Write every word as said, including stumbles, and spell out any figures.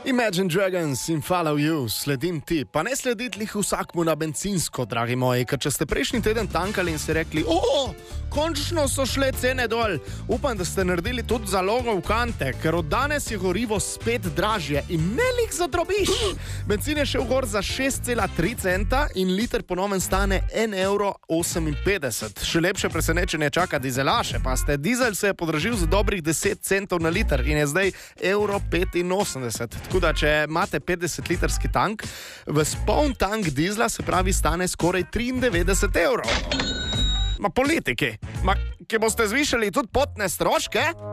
Imagine Dragons in Follow You, sledim ti. Pa ne slediti lih vsakmu na bencinsko, dragi moji, ker če ste prejšnji teden tankali in ste rekli, o, končno so šle cene dol. Upam, da ste naredili tudi zalogo v kante, ker od danes je gorivo spet dražje in ne lih za drobiš. Benzin je šel gor za šest cela tri centa in liter ponovno stane en evro oseminpetdeset. Še lepše presenečenje čaka dizelaše, pa ste dizel se je podražil za dobrih deset centov na liter in je zdaj evro petinosemdeset. Tako da, če imate petdeset litrski tank, v poln tank dizla se pravi stane skoraj triindevetdeset evrov. Ma politiki, ma, ki boste zvišali tudi potne stroške?